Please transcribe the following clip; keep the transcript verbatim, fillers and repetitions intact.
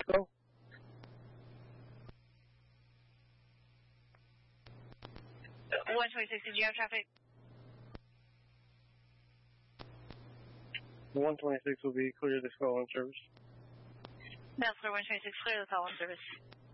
go. one twenty-six, did you have traffic? one twenty-six will be clear to call on service. That's for one twenty-six, clear the call on service.